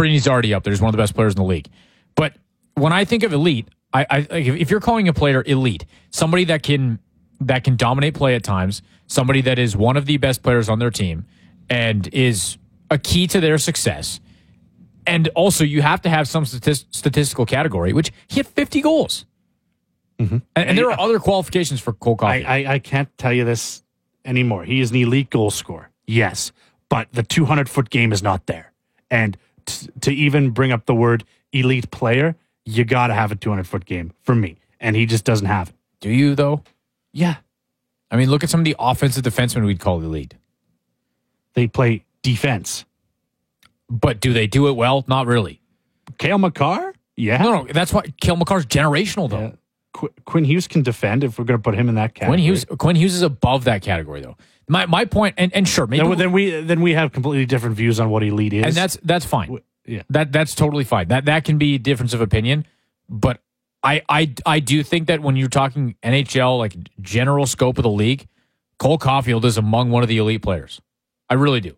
Zamborini's already up there. He's one of the best players in the league. But when I think of elite, if you're calling a player elite, somebody that can dominate play at times, somebody that is one of the best players on their team and is a key to their success, and also you have to have some statistical category, which he had 50 goals. Mm-hmm. And there are other qualifications for Cole Caulfield. I can't tell you this anymore. He is an elite goal scorer, yes, but the 200-foot game is not there. And to even bring up the word elite player, you got to have a 200-foot game for me. And he just doesn't have it. Do you, though? Yeah. I mean, look at some of the offensive defensemen we'd call elite. They play defense. But do they do it well? Not really. Cale Makar? Yeah. No, that's why Cale Makar's generational, though. Yeah. Quinn Hughes can defend if we're going to put him in that category. Quinn Hughes is above that category, though. My point, and sure, maybe then we have completely different views on what elite is, and that's fine. Yeah, that's totally fine. That can be a difference of opinion, but I do think that when you're talking NHL, like general scope of the league, Cole Caulfield is among one of the elite players. I really do.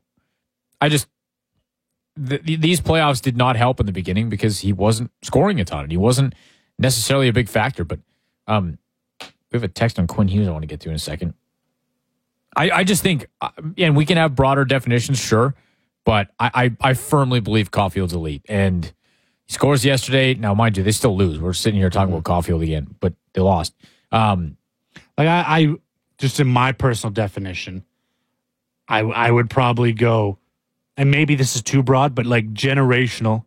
These playoffs did not help in the beginning because he wasn't scoring a ton, and he wasn't necessarily a big factor. But we have a text on Quinn Hughes I want to get to in a second. I just think, and we can have broader definitions, sure, but I firmly believe Caulfield's elite. And he scores yesterday. Now, mind you, they still lose. We're sitting here talking about Caulfield again, but they lost. I just in my personal definition, I would probably go, and maybe this is too broad, but like generational,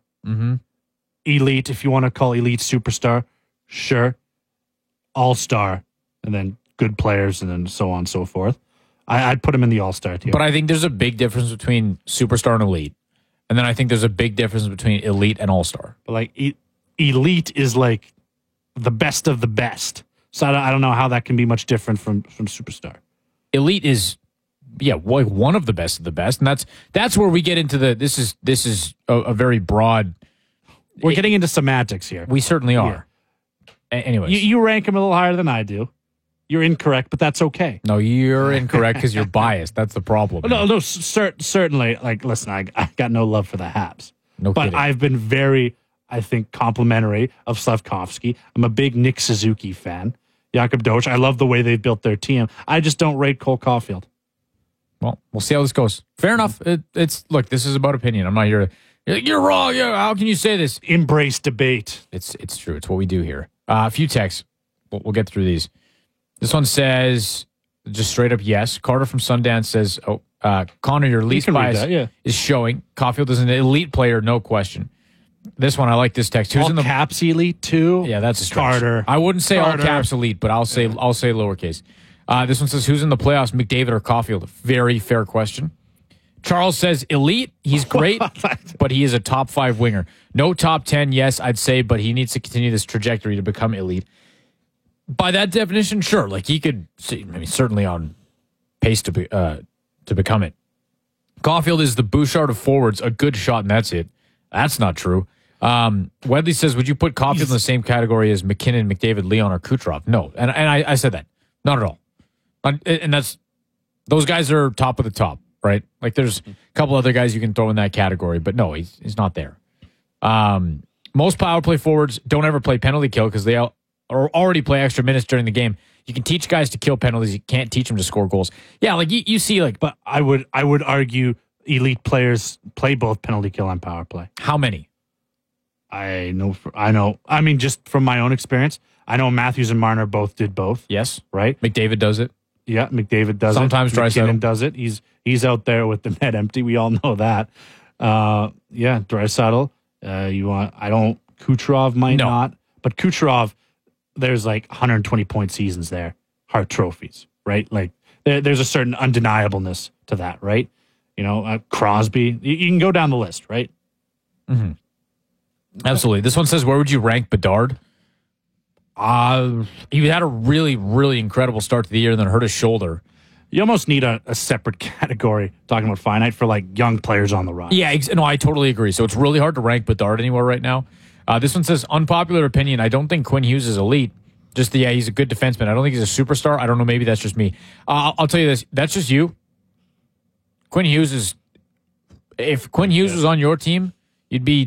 elite, if you want to call elite superstar, sure, all-star, and then good players, and then so on and so forth. I'd put him in the all-star tier. But I think there's a big difference between superstar and elite. And then I think there's a big difference between elite and all-star. But like elite is like the best of the best. So I don't know how that can be much different from superstar. Elite is, one of the best. And that's where we get into this is a very broad. We're getting into semantics here. We certainly are. Yeah. Anyways. You rank him a little higher than I do. You're incorrect, but that's okay. No, you're incorrect because you're biased. That's the problem. No, certainly. Like, listen, I got no love for the Habs. No but kidding. I've been very, I think, complimentary of Slafkovsky. I'm a big Nick Suzuki fan. Jakub Dosch. I love the way they've built their team. I just don't rate Cole Caulfield. Well, we'll see how this goes. Fair enough. Look, this is about opinion. I'm not here. You're wrong. Yeah, how can you say this? Embrace debate. It's true. It's what we do here. A few texts. We'll get through these. This one says, just straight up yes. Carter from Sundance says, Connor, your least bias is showing. Caulfield is an elite player, no question. This one, I like this text. Who's all in the caps elite too? Yeah, that's a stretch. Carter. I wouldn't say all caps elite, but I'll say lowercase. This one says, who's in the playoffs, McDavid or Caulfield? Very fair question. Charles says, elite, he's great, but he is a top 5 winger. No top 10, yes, I'd say, but he needs to continue this trajectory to become elite. By that definition, sure. Like he could, certainly on pace to become it. Caulfield is the Bouchard of forwards, a good shot, and that's it. That's not true. Wedley says, would you put Caulfield in the same category as McKinnon, McDavid, Leon, or Kucherov? No, and I said that. Not at all. And those guys are top of the top, right? Like there's a couple other guys you can throw in that category, but no, he's not there. Most power play forwards don't ever play penalty kill because they or already play extra minutes during the game. You can teach guys to kill penalties. You can't teach them to score goals. Yeah, like you see, like. But I would argue elite players play both penalty kill and power play. How many? I know. I mean, just from my own experience, I know Matthews and Marner both did both. Yes, right. McDavid does it. Yeah, McDavid does Sometimes it. Sometimes Draisaitl does it. He's out there with the net empty. We all know that. Yeah, Draisaitl. Kucherov might not, but Kucherov. There's like 120 point seasons there, Hart trophies, right? Like there's a certain undeniableness to that, right? Crosby, you can go down the list, right? Mm-hmm. Absolutely. This one says, where would you rank Bedard? He had a really, really incredible start to the year and then hurt his shoulder. You almost need a separate category, talking about finite, for like young players on the rise. Yeah, no, I totally agree. So it's really hard to rank Bedard anywhere right now. This one says, unpopular opinion, I don't think Quinn Hughes is elite. Just he's a good defenseman. I don't think he's a superstar. I don't know, maybe that's just me. I'll tell you this, that's just you. Quinn Hughes is, if Quinn Hughes was on your team, you'd be